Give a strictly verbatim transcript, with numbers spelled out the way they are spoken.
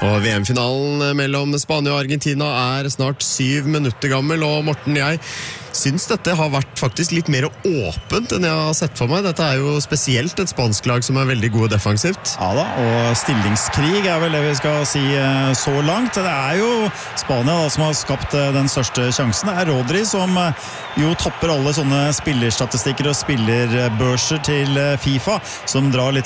Og V M-finalen mellom Spania og Argentina er snart syv minutter gammel, og Morten, jeg synes dette har vært faktisk litt mer åpent enn jeg har sett for meg. Dette er jo spesielt et spansk lag som er veldig gode defensivt. Ja da, og stillingskrig er vel det vi skal si så langt. Det er jo Spania da, som har skapt den største sjansen. Det er Rodri som jo topper alle sånne spillerstatistikker og spillerbørser til FIFA, som drar litt